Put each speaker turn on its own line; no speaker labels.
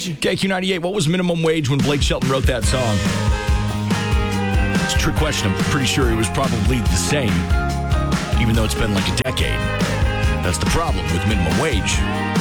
wage.
KQ98, what was minimum wage when Blake Shelton wrote that song? It's a trick question. I'm pretty sure it was probably the same, even though it's been like a decade. That's the problem with minimum wage.